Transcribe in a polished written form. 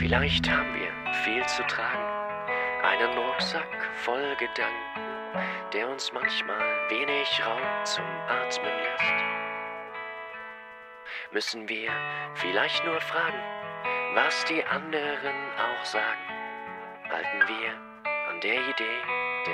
Vielleicht haben wir viel zu tragen, einen Rucksack voll Gedanken, der uns manchmal wenig Raum zum Atmen lässt. Müssen wir vielleicht nur fragen, was die anderen auch sagen? Halten wir an der Idee